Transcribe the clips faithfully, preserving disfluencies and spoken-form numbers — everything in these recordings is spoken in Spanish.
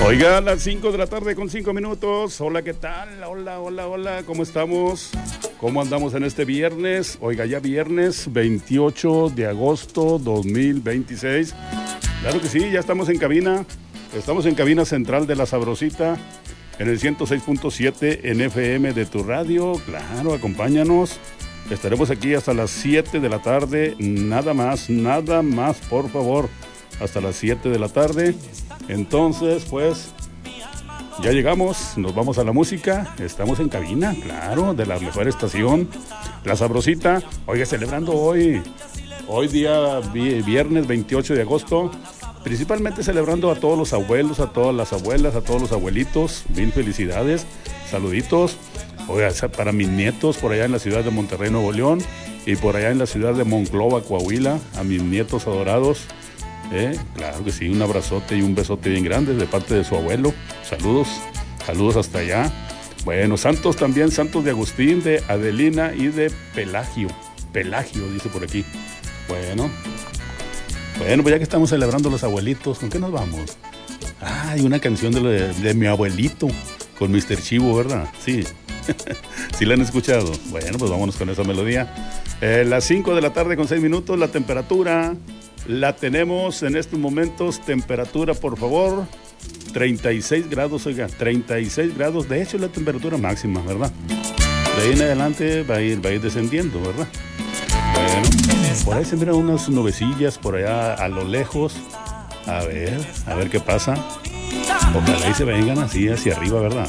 Oiga, a las cinco de la tarde con cinco minutos. Hola, ¿qué tal? Hola, hola, hola, ¿cómo estamos? ¿Cómo andamos en este viernes? Oiga, ya viernes veintiocho de agosto dos mil veintiséis. Claro que sí, ya estamos en cabina. Estamos en cabina central de La Sabrosita, en el ciento seis punto siete en F M de tu radio. Claro, acompáñanos. Estaremos aquí hasta las siete de la tarde. Nada más, nada más, por favor. Hasta las siete de la tarde. Entonces, pues, ya llegamos, nos vamos a la música, estamos en cabina, claro, de la mejor estación, La Sabrosita. Oiga, celebrando hoy, hoy día viernes veintiocho de agosto, principalmente celebrando a todos los abuelos, a todas las abuelas, a todos los abuelitos, mil felicidades, saluditos. Oiga, para mis nietos por allá en la ciudad de Monterrey, Nuevo León, y por allá en la ciudad de Monclova, Coahuila, a mis nietos adorados. Eh, claro que sí, un abrazote y un besote bien grande de parte de su abuelo. Saludos, saludos hasta allá. Bueno, santos también, santos de Agustín, de Adelina y de Pelagio. Pelagio, dice por aquí. Bueno, bueno, pues ya que estamos celebrando los abuelitos, ¿con qué nos vamos? Ah, hay una canción de, de, de mi abuelito, con mister Chivo, ¿verdad? Sí, sí la han escuchado. Bueno, pues vámonos con esa melodía. Eh, las cinco de la tarde con seis minutos, la temperatura... La tenemos en estos momentos, temperatura, por favor, treinta y seis grados, oiga, treinta y seis grados, de hecho es la temperatura máxima, ¿verdad? De ahí en adelante va a ir, va a ir descendiendo, ¿verdad? Bueno, por ahí se miran unas nubecillas por allá a lo lejos, a ver, a ver qué pasa. Ojalá y se vengan así hacia arriba, ¿verdad?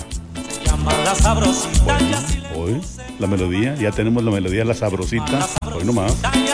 Bueno, hoy la melodía, ya tenemos la melodía La Sabrosita, hoy nomás.